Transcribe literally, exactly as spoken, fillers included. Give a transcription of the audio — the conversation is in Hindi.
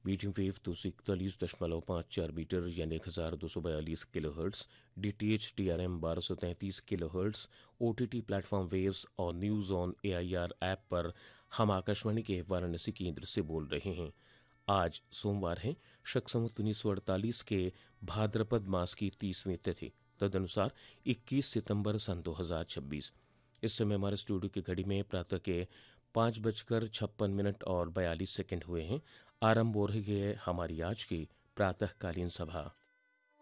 मीडियम वेव दो सौ इकतालीस दशमलव पाँच चार मीटर यानी एक हज़ार दो सौ बयालीस kilo hertz, D T H T R M बारह सौ तैंतीस kilo hertz, O T T platform waves और news on A I R app पर हम आकाशवाणी के वाराणसी केंद्र से बोल रहे हैं। आज सोमवार है, शक संवत उन्नीस सौ अड़तालीस के भाद्रपद मास की तीसवीं तिथि, तदनुसार इक्कीस सितंबर सन दो हजार छब्बीस। इस समय हमारे स्टूडियो की घड़ी में प्रातः के पाँच बजकर छप्पन मिनट और बयालीस सेकंड हुए हैं। आरंभ हो रही है हमारी आज की प्रातःकालीन सभा।